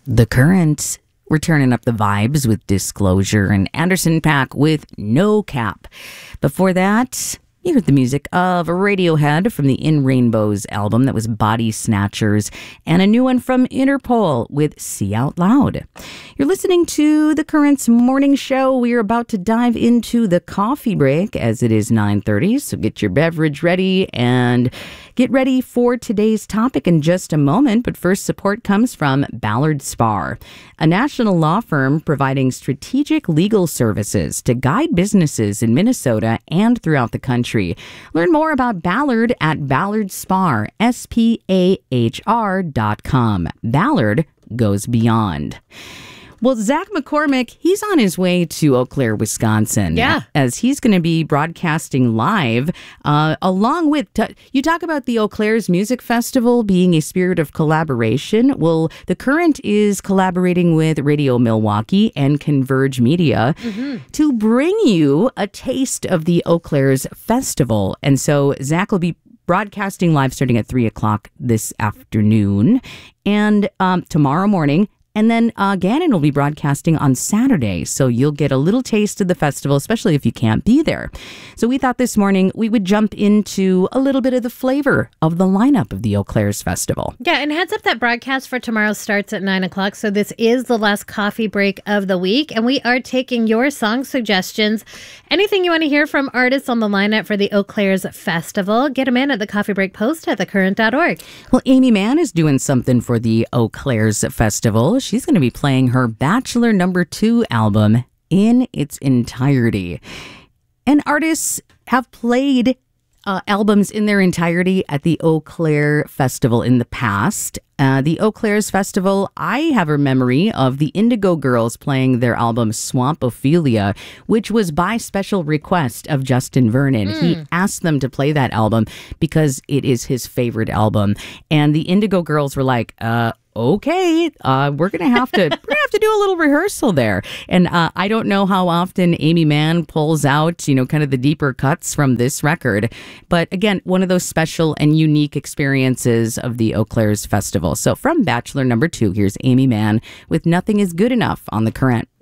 The Current. We're turning up the vibes with Disclosure and Anderson .Paak with No Cap. Before that, you heard the music of Radiohead from the In Rainbows album that was Body Snatchers, and a new one from Interpol with See Out Loud. You're listening to The Current's morning show. We are about to dive into the coffee break as it is 9:30, so get your beverage ready and get ready for today's topic in just a moment. But first, support comes from Ballard Spahr, a national law firm providing strategic legal services to guide businesses in Minnesota and throughout the country. Learn more about Ballard at Ballard Spahr, SPAHR.com. Ballard goes beyond. Well, Zach McCormick, he's on his way to Eau Claire, Wisconsin. Yeah. As he's going to be broadcasting live along with, you talk about the Eau Claire's Music Festival being a spirit of collaboration. Well, The Current is collaborating with Radio Milwaukee and Converge Media to bring you a taste of the Eau Claire's festival. And so Zach will be broadcasting live starting at 3 o'clock this afternoon and tomorrow morning. And then Gannon will be broadcasting on Saturday, so you'll get a little taste of the festival, especially if you can't be there. So we thought this morning we would jump into a little bit of the flavor of the lineup of the Eau Claire's Festival. Yeah, and heads up, that broadcast for tomorrow starts at 9 o'clock, so this is the last coffee break of the week, and we are taking your song suggestions. Anything you want to hear from artists on the lineup for the Eau Claire's Festival, get them in at the Coffee Break Post at thecurrent.org. Well, Amy Mann is doing something for the Eau Claire's Festival. She's going to be playing her Bachelor No. 2 album in its entirety. And artists have played albums in their entirety at the Eau Claire Festival in the past. The Eau Claire's Festival, I have a memory of the Indigo Girls playing their album Swamp Ophelia, which was by special request of Justin Vernon. He asked them to play that album because it is his favorite album. And the Indigo Girls were like, okay, we're gonna have to do a little rehearsal there. And I don't know how often Amy Mann pulls out, kind of the deeper cuts from this record. But again, one of those special and unique experiences of the Eau Claire's Festival. So from Bachelor No. 2, here's Amy Mann with Nothing Is Good Enough on The Current.